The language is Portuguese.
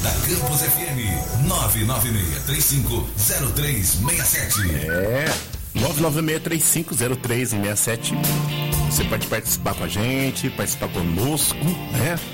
da Campus FM, 996350367. 996350367. Você pode participar com a gente, participar conosco, né?